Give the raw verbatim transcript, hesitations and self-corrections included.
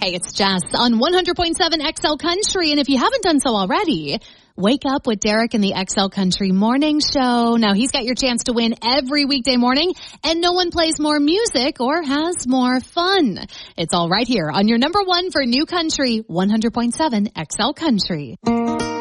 Hey, it's Jess on one hundred point seven X L Country. And if you haven't done so already, wake up with Derek in the X L Country Morning Show. Now, he's got your chance to win every weekday morning, and no one plays more music or has more fun. It's all right here on your number one for new country, one hundred point seven X L Country.